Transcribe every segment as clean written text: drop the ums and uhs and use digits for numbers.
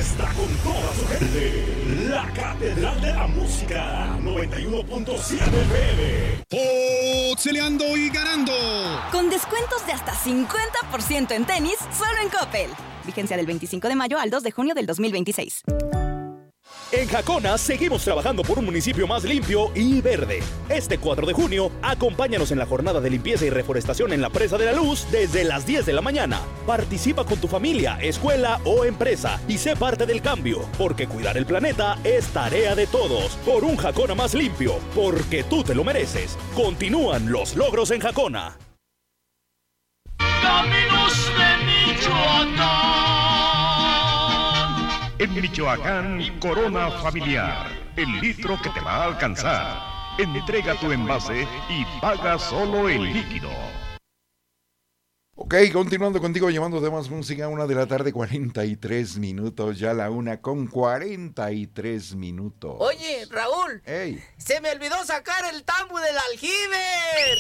está con toda su gente. La Catedral de la Música, 91.7 FM. Foxeleando y ganando. Con descuentos de hasta 50% en tenis, solo en Coppel. Vigencia del 25 de mayo al 2 de junio del 2026. En Jacona seguimos trabajando por un municipio más limpio y verde. Este 4 de junio, acompáñanos en la jornada de limpieza y reforestación en la Presa de la Luz desde las 10 de la mañana. Participa con tu familia, escuela o empresa y sé parte del cambio, porque cuidar el planeta es tarea de todos. Por un Jacona más limpio, porque tú te lo mereces. Continúan los logros en Jacona. Caminos de Michoacán. En Michoacán, Corona Familiar, el litro que te va a alcanzar. Entrega tu envase y paga solo el líquido. Ok, continuando contigo, llevando de más música, 1:43 PM, ya la 1:43 PM. Oye, Raúl, ¡Ey! Se me olvidó sacar el tambo del aljibe.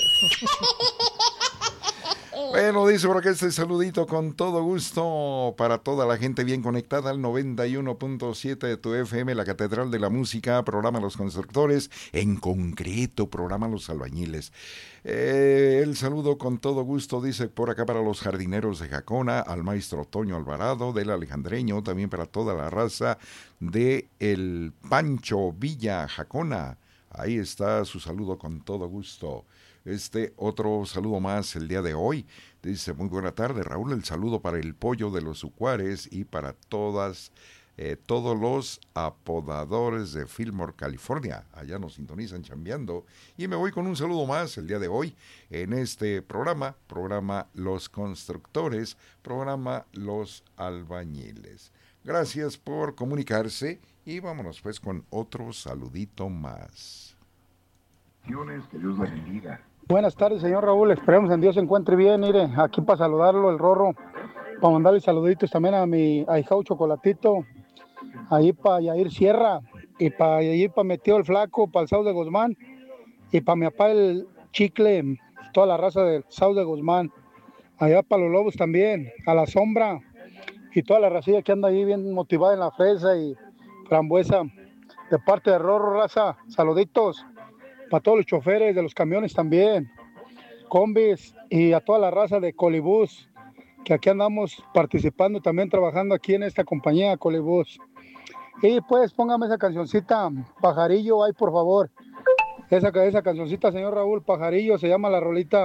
Bueno, dice por acá este saludito con todo gusto para toda la gente bien conectada al 91.7 de tu FM, la Catedral de la Música, programa Los Constructores, en concreto programa Los Albañiles. El saludo con todo gusto, dice por acá para los jardineros de Jacona, al maestro Toño Alvarado, del Alejandreño, también para toda la raza de el Pancho Villa Jacona. Ahí está su saludo con todo gusto. Otro saludo más el día de hoy. Dice, muy buena tarde, Raúl, el saludo para el Pollo de los Ucuares y para todos los apodadores de Fillmore, California. Allá nos sintonizan chambeando. Y me voy con un saludo más el día de hoy en este programa Los Constructores, programa Los Albañiles. Gracias por comunicarse y vámonos pues con otro saludito más. Que Dios la bendiga. Buenas tardes, señor Raúl. Esperemos en Dios se encuentre bien. Mire, aquí para saludarlo, el Rorro, para mandarle saluditos también a mi ahijado Chocolatito, ahí para Yair Sierra, y para allí para mi tío el Flaco, para el Sau de Guzmán, y para mi papá el Chicle, toda la raza del Sau de Guzmán, allá para los Lobos también, a la Sombra, y toda la racilla que anda ahí bien motivada en la fresa y frambuesa, de parte de Rorro, raza, saluditos. Para todos los choferes de los camiones también, combis y a toda la raza de Colibús, que aquí andamos participando también, trabajando aquí en esta compañía Colibús. Y pues póngame esa cancioncita, Pajarillo, ahí por favor. Esa cancioncita, señor Raúl, Pajarillo, se llama la rolita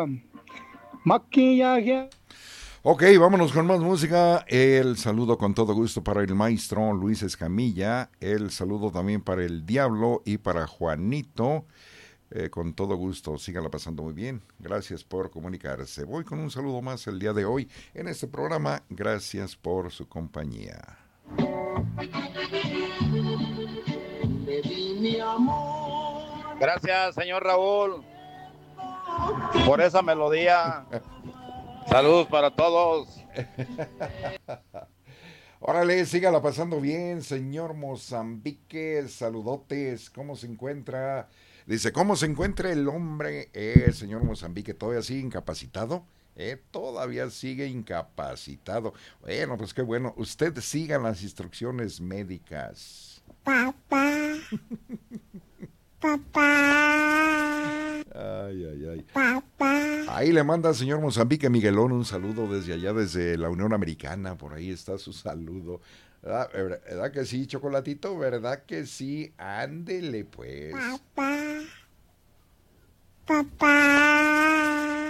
Maquillaje. Ok, vámonos con más música. El saludo con todo gusto para el maestro Luis Escamilla, el saludo también para el Diablo y para Juanito. Con todo gusto, síganla pasando muy bien. Gracias por comunicarse. Voy con un saludo más el día de hoy en este programa. Gracias por su compañía. Gracias, señor Raúl, por esa melodía. Saludos para todos. Órale, sígala pasando bien, señor Mozambique. Saludotes, ¿cómo se encuentra? Dice, ¿cómo se encuentra el hombre, señor Mozambique? ¿Todavía sigue incapacitado? Todavía sigue incapacitado. Bueno, pues qué bueno. Usted siga las instrucciones médicas. Papá. Ay. Papá. Ahí le manda al señor Mozambique Miguelón un saludo desde allá, desde la Unión Americana. Por ahí está su saludo. ¿Verdad que sí, Chocolatito? ¿Verdad que sí? Ándele, pues. Papá.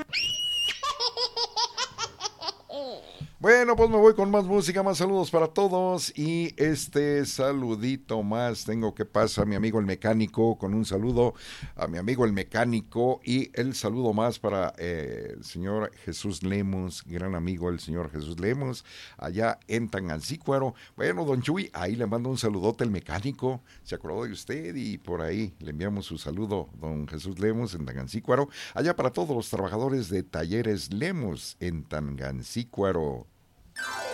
Bueno, pues me voy con más música, más saludos para todos. Y saludito más tengo que pasa a mi amigo el mecánico, con un saludo a mi amigo el mecánico. Y el saludo más para el señor Jesús Lemos, gran amigo el señor Jesús Lemos, allá en Tangancícuaro. Bueno, don Chuy, ahí le mando un saludote al mecánico, se acordó de usted y por ahí le enviamos su saludo, don Jesús Lemos en Tangancícuaro. Allá para todos los trabajadores de Talleres Lemos en Tangancícuaro.